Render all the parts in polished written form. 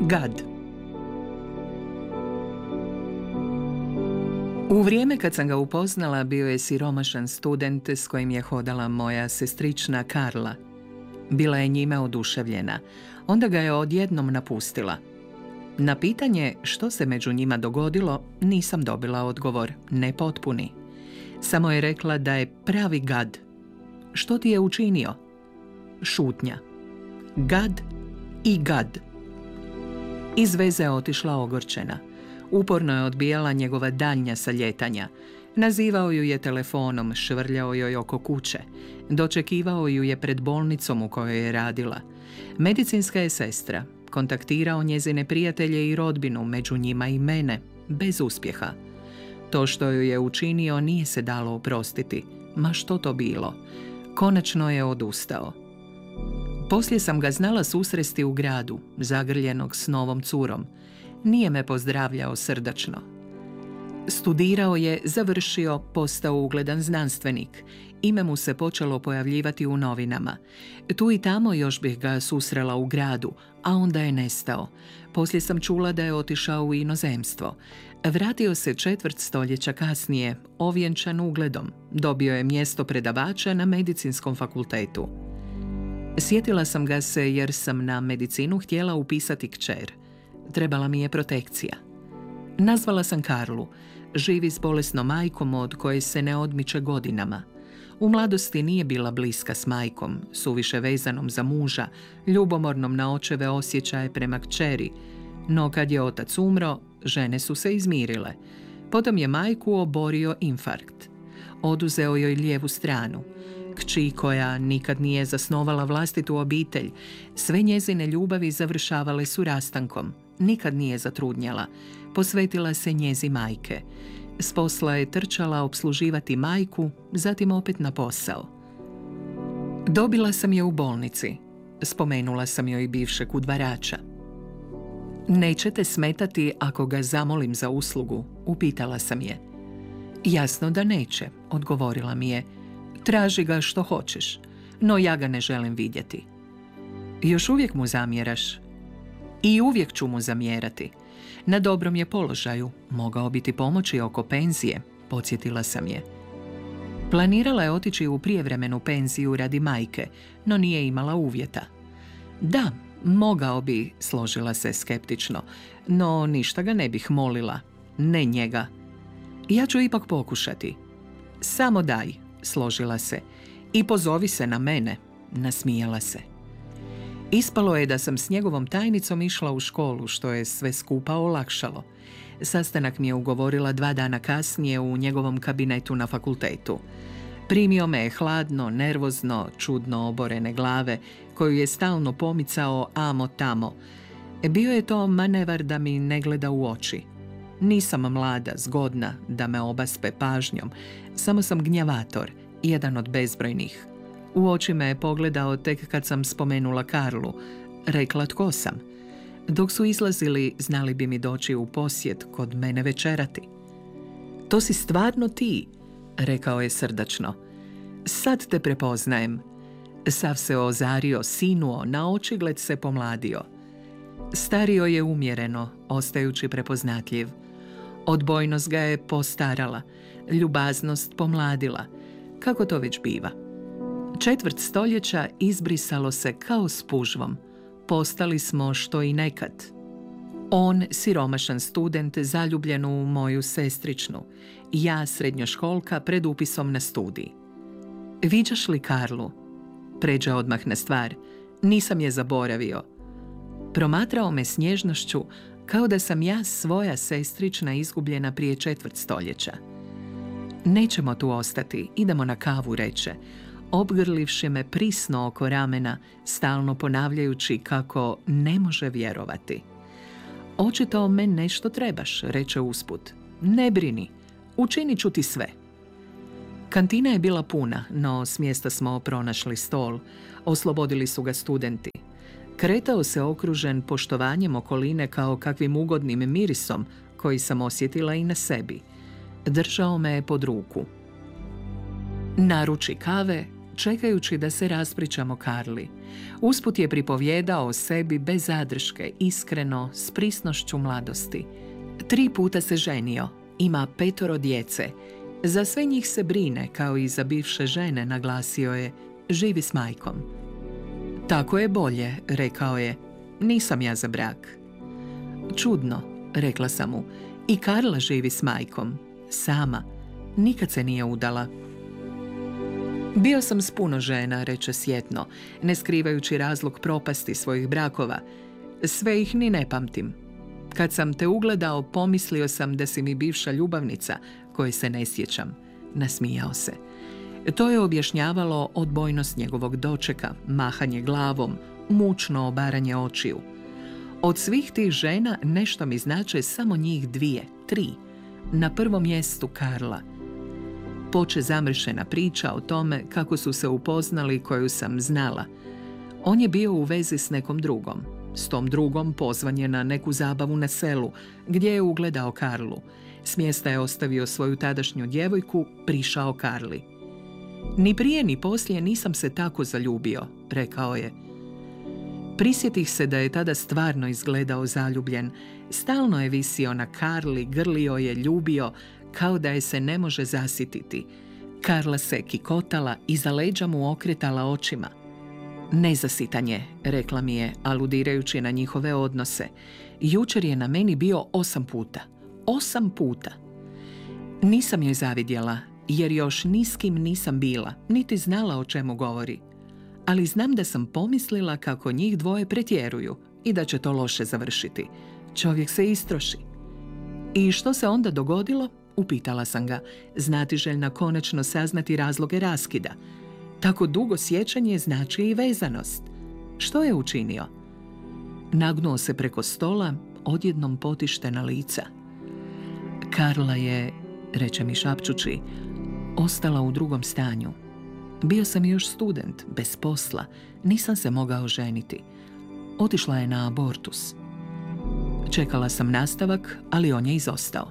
Gad. U vrijeme kad sam ga upoznala bio je siromašan student s kojim je hodala moja sestrična Karla. Bila je njime oduševljena. Onda ga je odjednom napustila. Na pitanje što se među njima dogodilo nisam dobila odgovor, ne potpuni. Samo je rekla da je pravi gad. Što ti je učinio? Šutnja. Gad i gad. Iz veze je otišla ogorčena. Uporno je odbijala njegova daljnja saljetanja. Nazivao ju je telefonom, švrljao joj oko kuće. Dočekivao ju je pred bolnicom u kojoj je radila. Medicinska je sestra. Kontaktirao njezine prijatelje i rodbinu, među njima i mene, bez uspjeha. To što ju je učinio nije se dalo oprostiti. Ma što to bilo? Konačno je odustao. Poslije sam ga znala susresti u gradu, zagrljenog s novom curom. Nije me pozdravljao srdačno. Studirao je, završio, postao ugledan znanstvenik. Ime mu se počelo pojavljivati u novinama. Tu i tamo još bih ga susrela u gradu, a onda je nestao. Poslije sam čula da je otišao u inozemstvo. Vratio se 1/4 stoljeća kasnije, ovjenčan ugledom. Dobio je mjesto predavača na medicinskom fakultetu. Sjetila sam ga se jer sam na medicinu htjela upisati kćer. Trebala mi je protekcija. Nazvala sam Karlu. Živi s bolesnom majkom od koje se ne odmiče godinama. U mladosti nije bila bliska s majkom, suviše vezanom za muža, ljubomornom na očeve osjećaje prema kćeri. No kad je otac umro, žene su se izmirile. Potom je majku oborio infarkt. Oduzeo joj lijevu stranu. Kći koja nikad nije zasnovala vlastitu obitelj, sve njezine ljubavi završavale su rastankom. Nikad nije zatrudnjala. Posvetila se njezi majke. S posla je trčala opsluživati majku, zatim opet na posao. Dobila sam je u bolnici. Spomenula sam joj bivšeg udvarača. Nećete smetati ako ga zamolim za uslugu, upitala sam je. Jasno da neće, odgovorila mi je. Traži ga što hoćeš, no ja ga ne želim vidjeti. Još uvijek mu zamjeraš? I uvijek ću mu zamjerati. Na dobrom je položaju, mogao bi ti pomoći oko penzije, podsjetila sam je. Planirala je otići u prijevremenu penziju radi majke, no nije imala uvjeta. Da, mogao bi, složila se skeptično, no ništa ga ne bih molila, ne njega. Ja ću ipak pokušati. Samo daj, složila se, i pozovi se na mene, nasmijala se. Ispalo je da sam s njegovom tajnicom išla u školu, što je sve skupa olakšalo. Sastanak mi je ugovorila 2 dana kasnije u njegovom kabinetu na fakultetu. Primio me je hladno, nervozno, čudno oborene glave, koju je stalno pomicao amo tamo. Bio je to manevar da mi ne gleda u oči. Nisam mlada, zgodna, da me obaspe pažnjom, samo sam gnjavator, jedan od bezbrojnih. U oči me je pogledao tek kad sam spomenula Karlu. Rekla tko sam. Dok su izlazili, znali bi mi doći u posjet kod mene večerati. To si stvarno ti, rekao je srdačno. Sad te prepoznajem. Sav se ozario, sinuo, na očigled se pomladio. Stario je umjereno, ostajući prepoznatljiv. Odbojnost ga je postarala, ljubaznost pomladila. Kako to već biva? 1/4 stoljeća izbrisalo se kao spužvom. Postali smo što i nekad. On, siromašan student, zaljubljen u moju sestričnu. Ja, srednjoškolka, pred upisom na studij. Viđaš li Karlu? Pređe odmah na stvar. Nisam je zaboravio. Promatrao me s nježnošću, kao da sam ja svoja sestrična izgubljena prije 1/4 stoljeća. Nećemo tu ostati, idemo na kavu, reče, obgrlivši me prisno oko ramena, stalno ponavljajući kako ne može vjerovati. Očito me nešto trebaš, reče usput. Ne brini, učinit ću ti sve. Kantina je bila puna, no s mjesta smo pronašli stol. Oslobodili su ga studenti. Kretao se okružen poštovanjem okoline kao kakvim ugodnim mirisom koji sam osjetila i na sebi. Držao me je pod ruku. Naruči kave, čekajući da se raspričamo Karli. Usput je pripovjedao o sebi bez zadrške, iskreno, s prisnošću mladosti. 3 puta se ženio, ima 5 djece. Za sve njih se brine, kao i za bivše žene, naglasio je. Živi s majkom. Tako je bolje, rekao je. Nisam ja za brak. Čudno, rekla sam mu. I Karla živi s majkom. Sama. Nikad se nije udala. Bio sam s puno žena, reče sjetno, ne skrivajući razlog propasti svojih brakova. Sve ih ni ne pamtim. Kad sam te ugledao, pomislio sam da si mi bivša ljubavnica, koje se ne sjećam. Nasmijao se. To je objašnjavalo odbojnost njegovog dočeka, mahanje glavom, mučno obaranje očiju. Od svih tih žena nešto mi znače samo njih 2, 3. Na prvom mjestu Karla. Poče zamršena priča o tome kako su se upoznali, koju sam znala. On je bio u vezi s nekom drugom. S tom drugom pozvan je na neku zabavu na selu, gdje je ugledao Karlu. S mjesta je ostavio svoju tadašnju djevojku, prišao Karli. Ni prije ni poslije nisam se tako zaljubio, rekao je. Prisjetih se da je tada stvarno izgledao zaljubljen. Stalno je visio na Karli, grlio je, ljubio, kao da je se ne može zasititi. Karla se kikotala, iza leđa mu okretala očima. Nezasitan je, rekla mi je, aludirajući na njihove odnose. Jučer je na meni bio 8 puta. 8 puta. Nisam joj zavidjela, jer još ni s kim nisam bila, niti znala o čemu govori. Ali znam da sam pomislila kako njih 2 pretjeruju i da će to loše završiti. Čovjek se istroši. I što se onda dogodilo? Upitala sam ga, znatiželjna konačno saznati razloge raskida. Tako dugo sjećanje znači i vezanost. Što je učinio? Nagnuo se preko stola, odjednom potištena lica. Karla je, reče mi šapčući, ostala u drugom stanju. Bio sam još student, bez posla, nisam se mogao ženiti. Otišla je na abortus. Čekala sam nastavak, ali on je izostao.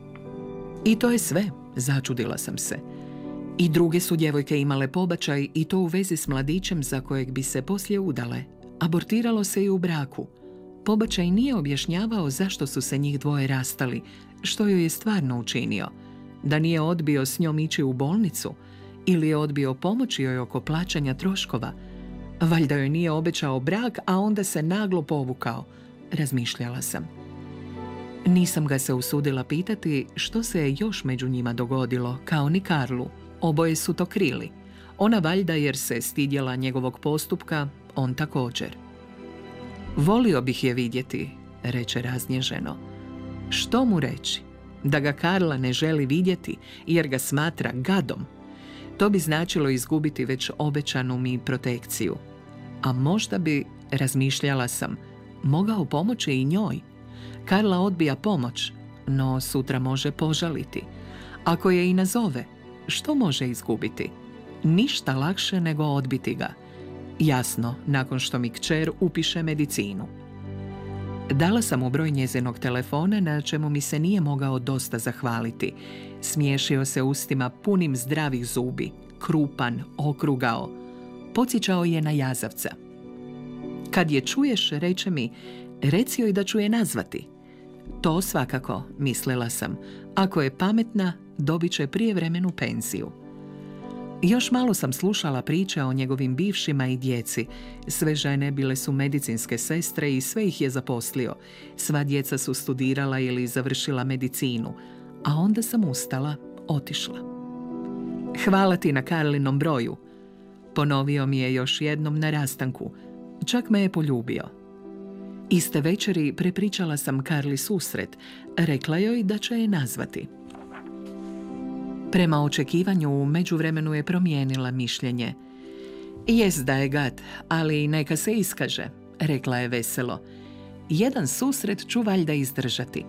I to je sve, začudila sam se. I druge su djevojke imale pobačaj i to u vezi s mladićem za kojeg bi se poslije udale. Abortiralo se i u braku. Pobačaj nije objašnjavao zašto su se njih 2 rastali, što joj je stvarno učinio. Da nije odbio s njom ići u bolnicu ili je odbio pomoći joj oko plaćanja troškova. Valjda joj nije obećao brak, a onda se naglo povukao, razmišljala sam. Nisam ga se usudila pitati što se je još među njima dogodilo, kao ni Karlu. Oboje su to krili. Ona valjda jer se stidjela njegovog postupka, on također. Volio bih je vidjeti, reče raznježeno. Što mu reći? Da ga Karla ne želi vidjeti jer ga smatra gadom. To bi značilo izgubiti već obećanu mi protekciju. A možda bi, razmišljala sam, mogao pomoći i njoj. Karla odbija pomoć, no sutra može požaliti. Ako je i nazove, što može izgubiti? Ništa lakše nego odbiti ga. Jasno, nakon što mi kćer upiše medicinu. Dala sam mu broj njezinog telefona, na čemu mi se nije mogao dosta zahvaliti. Smiješio se ustima punim zdravih zubi, krupan, okrugao. Podsjećao je na jazavca. Kad je čuješ, reče mi, reci joj da ću je nazvati. To svakako, mislila sam. Ako je pametna, dobit će prijevremenu penziju. Još malo sam slušala priče o njegovim bivšima i djeci. Sve žene bile su medicinske sestre i sve ih je zaposlio. Sva djeca su studirala ili završila medicinu. A onda sam ustala, otišla. Hvala ti na Karlinom broju. Ponovio mi je još jednom na rastanku. Čak me je poljubio. Iste večeri prepričala sam Karli susret. Rekla joj da će je nazvati. Prema očekivanju, u međuvremenu je promijenila mišljenje. Jest da je gad, ali neka se iskaže, rekla je veselo. Jedan susret ću valjda izdržati.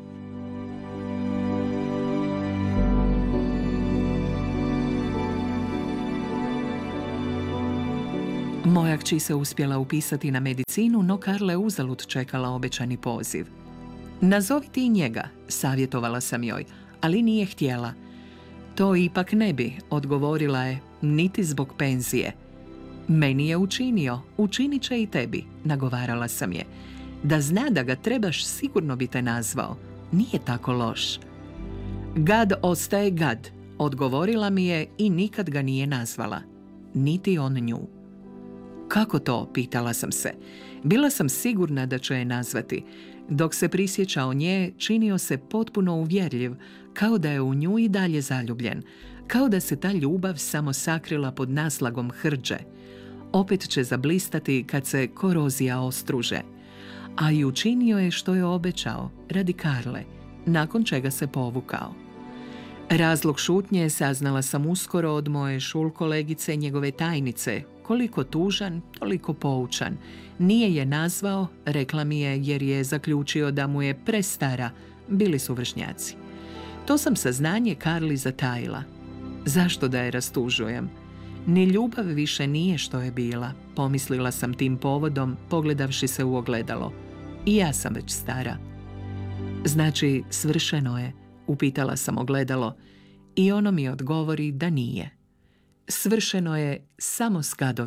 Moja kći se uspjela upisati na medicinu, no Karla je uzalud čekala obećani poziv. Nazovi ti i njega, savjetovala sam joj, ali nije htjela. To ipak ne bi, odgovorila je, niti zbog penzije. Meni je učinio, učinit će i tebi, nagovarala sam je. Da zna da ga trebaš, sigurno bi te nazvao. Nije tako loš. Gad ostaje gad, odgovorila mi je i nikad ga nije nazvala. Niti on nju. Kako to, pitala sam se. Bila sam sigurna da će je nazvati. Dok se prisjećao nje, činio se potpuno uvjerljiv, kao da je u nju i dalje zaljubljen, kao da se ta ljubav samo sakrila pod naslagom hrđe. Opet će zablistati kad se korozija ostruže. A i učinio je što je obećao, radi Karle, nakon čega se povukao. Razlog šutnje saznala sam uskoro od moje šul kolegice, njegove tajnice. Koliko tužan, toliko poučan. Nije je nazvao, rekla mi je, jer je zaključio da mu je prestara. Bili su vršnjaci. To sam saznanje Karli zatajila. Zašto da je rastužujem? Ni ljubav više nije što je bila, pomislila sam tim povodom, pogledavši se u ogledalo. I ja sam već stara. Znači, svršeno je, upitala sam ogledalo, i ono mi odgovori da nije. Svršeno je samo s gadovim